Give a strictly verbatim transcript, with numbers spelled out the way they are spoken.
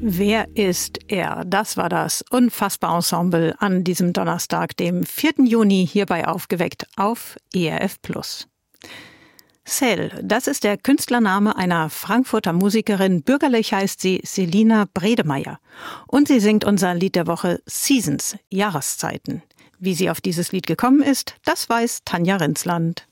Wer ist er? Das war das Unfassbar Ensemble an diesem Donnerstag, dem vierten Juni, hierbei aufgeweckt auf E R F Plus. Cell, das ist der Künstlername einer Frankfurter Musikerin. Bürgerlich heißt sie Selina Bredemeier. Und sie singt unser Lied der Woche Seasons, Jahreszeiten. Wie sie auf dieses Lied gekommen ist, das weiß Tanja Rinsland.